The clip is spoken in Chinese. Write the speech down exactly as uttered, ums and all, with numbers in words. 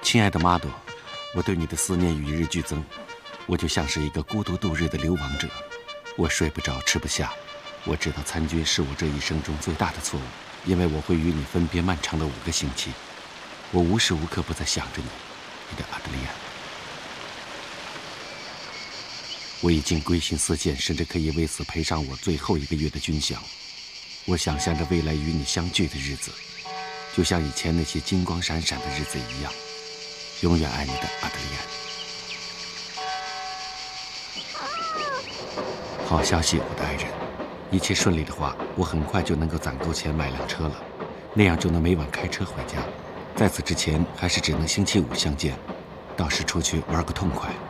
亲爱的玛朵，我对你的思念与日俱增，我就像是一个孤独度日的流亡者，我睡不着，吃不下。我知道参军是我这一生中最大的错误，因为我会与你分别漫长的五个星期，我无时无刻不在想着你，你的阿德里安。我已经归心似箭，甚至可以为此赔上我最后一个月的军饷。我想象着未来与你相聚的日子，就像以前那些金光闪闪的日子一样。永远爱你的阿德里安。好消息，我的爱人，一切顺利的话，我很快就能够攒够钱买辆车了，那样就能每晚开车回家。在此之前，还是只能星期五相见，到时出去玩个痛快。